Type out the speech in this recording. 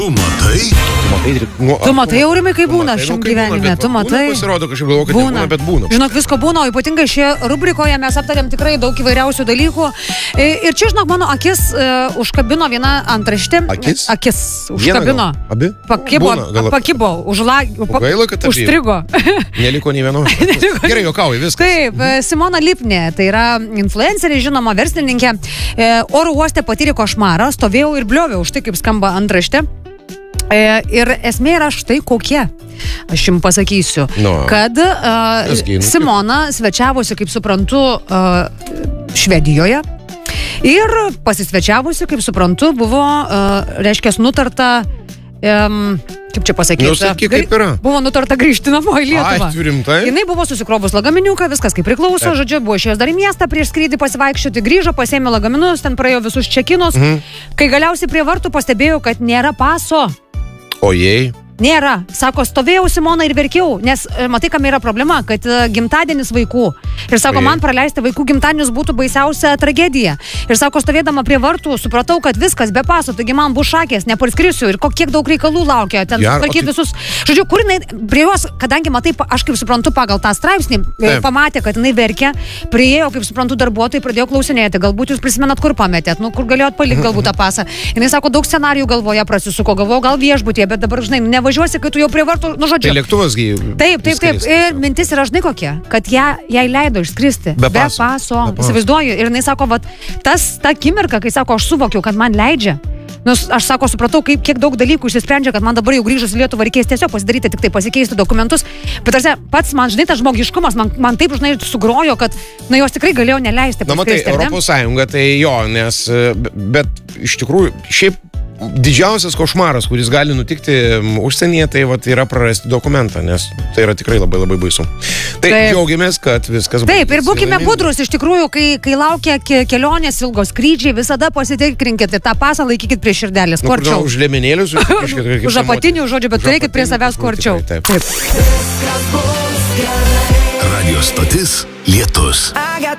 Tu matai? Tu matai, Aurimai, kaip būna šiam gyvenime? Tu matai? Pasirodo, kažkaip galvoju, kad nebūna, bet būna. Žinok, visko būna, o ypatingai šioje rubrikoje mes aptarėm tikrai daug įvairiausių dalykų. Ir čia, žinok, mano akis užkabino viena antraštė. Akis? Akis užkabino. Abi? Pakibo, gaila, kad užstrigo. Neliko nei vienos. Gerai, juokauju, viskas. Taip, Simona Lipnė, tai yra influencerė, žinoma, verslininkė. Oro uoste patyrė košmarą, stovėjau ir blioviau, štai kaip skamba antraštė. Ir esmė yra štai kokia. Aš jums pasakysiu, kad Simona svečiavosi, kaip suprantu, Švedijoje. Ir pasisvečiavusi, kaip suprantu, buvo, reiškia, nutarta, kaip čia pasakyti, sakyk, kaip yra. Buvo nutarta grįžti namo į Lietuvą. Rimtai? Jinai buvo susikrovus lagaminiuką, viskas kaip priklauso, žodžiu, buvo išėjęs dar į miestą prieš skrydį pasivaikščioti, grįžo, pasėmė lagaminus, ten praėjo visus čekinus. Kai galiausiai prie vartų pastebėjo, kad nėra paso. Ojei. Nėra. Sako, stovėjau Simona ir verkiau, nes matai, kam yra problema, kad gimtadienis vaikų. Ir sako, man praleisti vaikų gimtadienius būtų baisiausia tragedija. Ir sako, stovėdama prie vartų, supratau, kad viskas be paso, taigi man bus šakės, neparskrisiu ir kiek daug reikalų laukia. Ten tvarkyti visus. Žodžiu, kur jinai prie jos, kadangi matai, aš kaip suprantu pagal tą straipsnį, pamatė, kad jinai verkia, priėjo, kaip suprantu, darbuotojai pradėjo klausinėti, galbūt jūs prisimenat, kur pametėt, kur galėjot palikti galbūt tą pasą. Jinai sako, daug scenarijų galvoje prasisuko, galvoju, gal viešbutyje, bet dabar, žinai, nevažiuosi, kai tu jau prie vartų, žodžiu. Tai lėktuvas gi. Taip. Ir mintis yra, žinai kokia, kad jai leido išskristi. Be paso. Įsivaizduoju. Ir jinai sako, ta akimirka, kai sako, aš suvokiau, kad man leidžia. Aš sako, supratau, kiek daug dalykų išsisprendžia, kad man dabar jau grįžus į Lietuvą reikės tiesiog pasidaryti, tik tai pasikeisti dokumentus. Bet pats man, žinai, tas žmogiškumas, man taip, žinai, sugrojo, kad jos tikrai galėjo neleisti. Matai, Europos Sąjunga, tai jo, nes, bet iš tikrųjų, šiaip didžiausias košmaras, kuris gali nutikti užsienyje, tai yra prarasti dokumentą, nes tai yra tikrai labai labai baisu. Tai džiaugiamės, kad viskas bus. Taip, ir būkime budrus, iš tikrųjų, kai laukia kelionės ilgos skrydžiai, visada pasitikrinkite tą pasą, laikykit prie širdelės, kuo arčiau. Už liemenėlius, už apatinių žodžių, bet turėkit prie savęs kuo arčiau. Taip. Radio stotis Lietus.